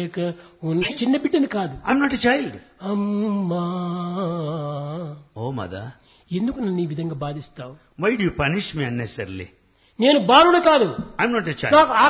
లేక చిన్న బిడ్డని కాదు. I'm not a child. అమ్మా, Oh, mother. ఎందుకు నన్ను ఈ విధంగా బాధిస్తావు? Why do you punish me unnecessarily? నేను బాలుడు కాదు. I'm not a child. నాకు